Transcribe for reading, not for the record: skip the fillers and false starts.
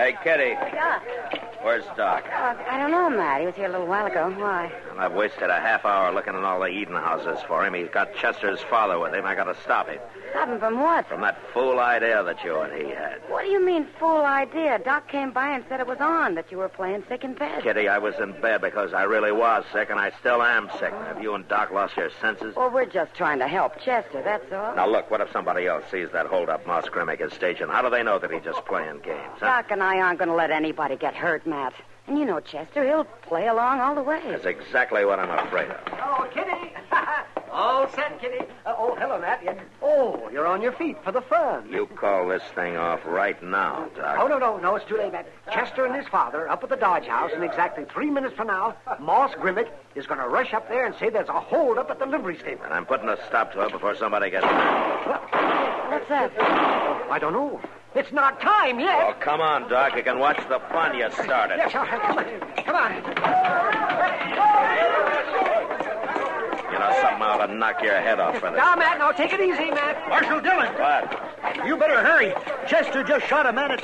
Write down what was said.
Hey, Kitty. Yeah. Where's Doc? I don't know, Matt. He was here a little while ago. Why? Well, I've wasted a half hour looking in all the eating houses for him. He's got Chester's father with him. I got to stop him. Stop him from what? From that fool idea that you and he had. What do you mean, fool idea? Doc came by and said it was on, that you were playing sick in bed. Kitty, I was in bed because I really was sick, and I still am sick. Have you and Doc lost your senses? Well, we're just trying to help Chester, that's all. Now, look, what if somebody else sees that hold-up Moss Grimmick is staging? How do they know that he's just playing games, huh? Doc and I aren't going to let anybody get hurt, Matt. And you know Chester, he'll play along all the way. That's exactly what I'm afraid of. Oh, Kitty. All set, Kitty. Hello, Matt. Oh, you're on your feet for the fun. You call this thing off right now, Doc. Oh, no, it's too late, Matt. Chester and his father up at the Dodge House, and exactly 3 minutes from now, Moss Grimmick is going to rush up there and say there's a hold-up at the livery stable. And I'm putting a stop to it before somebody gets... What's that? I don't know. It's not time yet. Oh, come on, Doc. You can watch the fun you started. Yes, come on. You know, something ought to knock your head off for this. Now, Matt, take it easy, Matt. Marshal Dillon. What? You better hurry. Chester just shot a man at